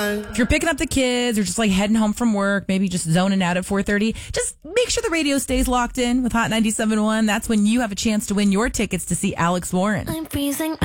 If you're picking up the kids or just like heading home from work, maybe just zoning out at 4:30, just make sure the radio stays locked in with Hot 97.1. That's when you have a chance to win your tickets to see Alex Warren. I'm freezing.